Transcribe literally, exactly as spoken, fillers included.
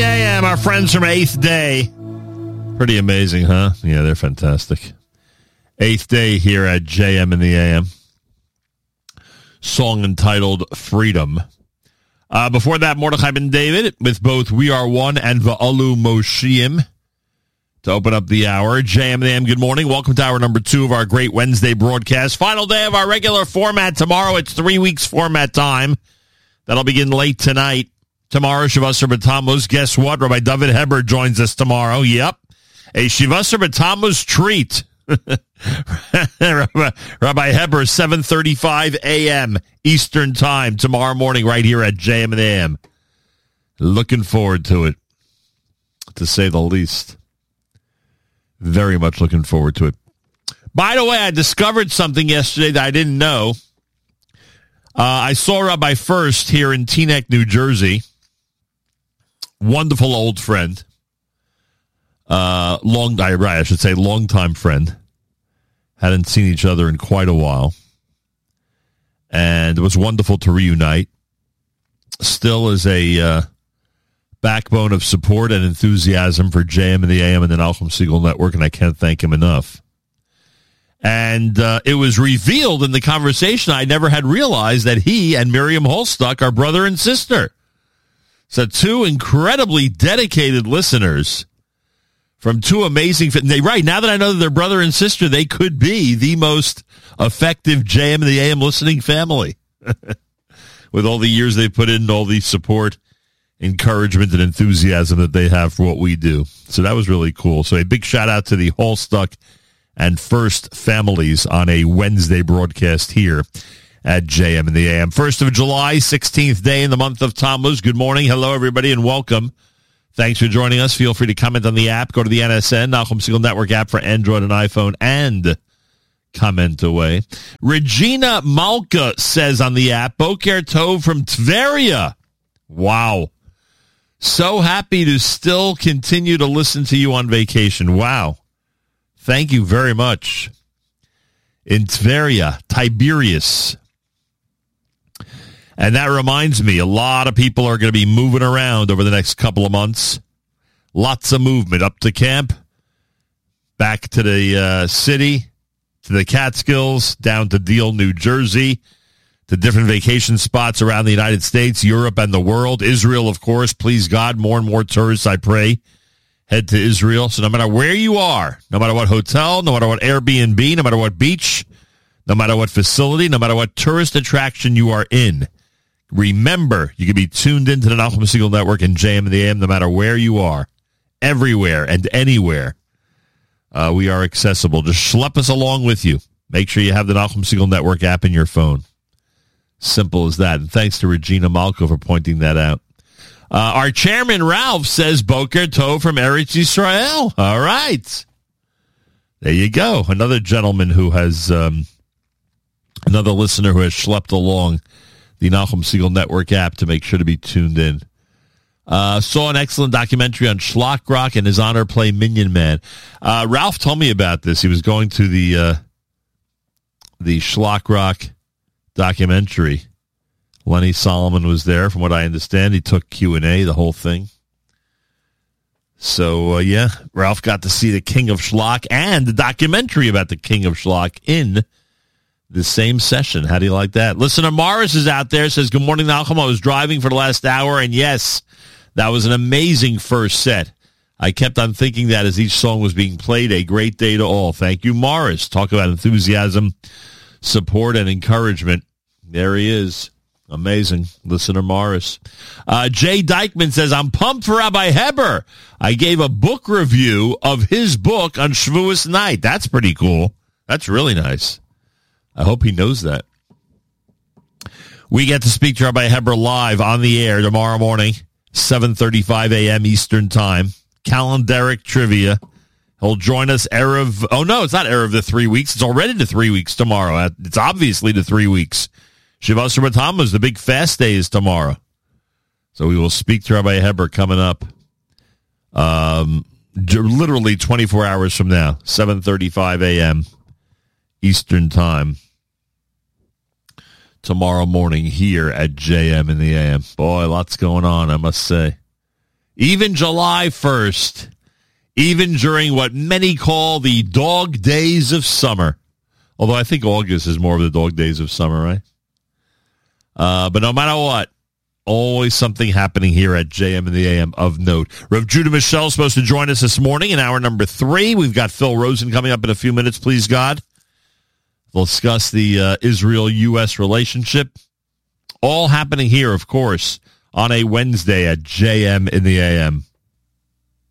A M, our friends from Eighth Day. Pretty amazing, huh? Yeah, they're fantastic. Eighth Day here at J M in the A M. Song entitled Freedom. Uh, before that, Mordechai Ben David with both We Are One and Va'alu Moshiim to open up the hour. J M in the A M, good morning. Welcome to hour number two of our great Wednesday broadcast. Final day of our regular format tomorrow. It's three weeks format time. That'll begin late tonight. Tomorrow, Shavasar B'Tammuz. Guess what? Rabbi David Heber joins us tomorrow. Yep. A Shavasar B'Tammuz treat. Rabbi, Rabbi Heber, seven thirty-five a.m. Eastern Time tomorrow morning right here at J M and A M. Looking forward to it, to say the least. Very much looking forward to it. By the way, I discovered something yesterday that I didn't know. Uh, I saw Rabbi First here in Teaneck, New Jersey. Wonderful old friend. Uh, long, I, I should say, longtime friend. Hadn't seen each other in quite a while. And it was wonderful to reunite. Still is a uh, backbone of support and enthusiasm for J M and the A M and the Nachum Segal Network, and I can't thank him enough. And uh, it was revealed in the conversation I never had realized that he and Miriam Holstuck are brother and sister. So two incredibly dedicated listeners from two amazing... They, right, now that I know that they're brother and sister, they could be the most effective J M and the A M listening family. With all the years they've put in, all the support, encouragement, and enthusiasm that they have for what we do. So that was really cool. So a big shout out to the Holstuck and First families on a Wednesday broadcast here at J M and the A M. First of July, sixteenth day in the month of Tammuz. Good morning. Hello, everybody, and welcome. Thanks for joining us. Feel free to comment on the app. Go to the N S N, Nachum Segal Network app for Android and iPhone, and comment away. Regina Malka says on the app, Boker Tov from Tveria. Wow. So happy to still continue to listen to you on vacation. Wow. Thank you very much. In Tveria, Tiberias. And that reminds me, a lot of people are going to be moving around over the next couple of months. Lots of movement up to camp, back to the uh, city, to the Catskills, down to Deal, New Jersey, to different vacation spots around the United States, Europe, and the world. Israel, of course, please God, more and more tourists, I pray, head to Israel. So no matter where you are, no matter what hotel, no matter what Airbnb, no matter what beach, no matter what facility, no matter what tourist attraction you are in, remember, you can be tuned into the Nachum Segal Network and J M and the A M no matter where you are, everywhere and anywhere. Uh, we are accessible. Just schlep us along with you. Make sure you have the Nachum Segal Network app in your phone. Simple as that. And thanks to Regina Malko for pointing that out. Uh, our chairman, Ralph, says Boker Tov from Eretz Yisrael. All right. There you go. Another gentleman who has, um, another listener who has schlepped along the Nachum Segal Network app to make sure to be tuned in. Uh, saw an excellent documentary on Shlock Rock and his honor play Minion Man. Uh, Ralph told me about this. He was going to the uh, the Shlock Rock documentary. Lenny Solomon was there, from what I understand. He took Q and A, the whole thing. So, uh, yeah, Ralph got to see the King of Shlock and the documentary about the King of Shlock in the same session. How do you like that? Listener Morris is out there, says, good morning, Nachum. I was driving for the last hour, and yes, that was an amazing first set. I kept on thinking that as each song was being played. A great day to all. Thank you, Morris. Talk about enthusiasm, support, and encouragement. There he is. Amazing. Listener Morris. Uh, Jay Dykeman says, I'm pumped for Rabbi Heber. I gave a book review of his book on Shavuos night. That's pretty cool. That's really nice. I hope he knows that. We get to speak to Rabbi Heber live on the air tomorrow morning, seven thirty-five a.m. Eastern Time. Calendaric trivia. He'll join us Erev. Oh, no, it's not Erev the three weeks. It's already the three weeks tomorrow. It's obviously the three weeks. Shavasar B'Tammuz, the big fast day is tomorrow. So we will speak to Rabbi Heber coming up um, literally twenty-four hours from now, seven thirty-five a.m. Eastern Time. Tomorrow morning here at J M in the A M. Boy, lots going on, I must say. even July first, even during what many call the dog days of summer. Although I think August is more of the dog days of summer, right? Uh, but no matter what, always something happening here at J M in the A M of note. Rev Judah Michelle is supposed to join us this morning in hour number three. We've got Phil Rosen coming up in a few minutes, please God. We'll discuss the uh, Israel-U S relationship. All happening here, of course, on a Wednesday at J M in the A M.